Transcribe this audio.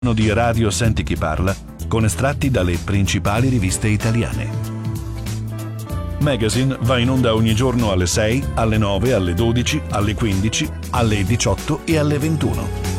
di Radio Senti Chi Parla con estratti dalle principali riviste italiane. Magazine va in onda ogni giorno alle 6, alle 9, alle 12, alle 15, alle 18 e alle 21.